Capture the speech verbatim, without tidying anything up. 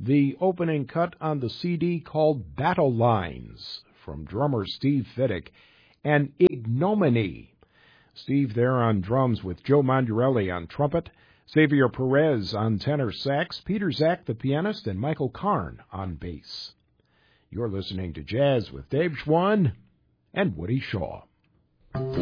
the opening cut on the C D called Battle Lines from drummer Steve Fiddick, and Ignominy. Steve there on drums with Joe Mondurelli on trumpet, Xavier Perez on tenor sax, Peter Zach the pianist, and Michael Karn on bass. You're listening to Jazz with Dave Schwann and Woody Shaw.